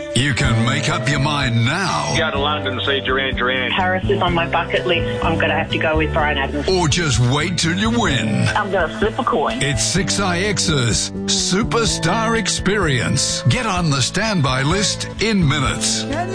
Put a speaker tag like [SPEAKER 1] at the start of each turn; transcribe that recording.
[SPEAKER 1] You can make up your mind now.
[SPEAKER 2] Go to London to see Duran Duran.
[SPEAKER 3] Paris is on my bucket list. I'm going to have to go with Bryan Adams.
[SPEAKER 1] Or just wait till you win.
[SPEAKER 3] I'm going to flip a coin.
[SPEAKER 1] It's 6IX's Superstar Experience. Get on the standby list in minutes.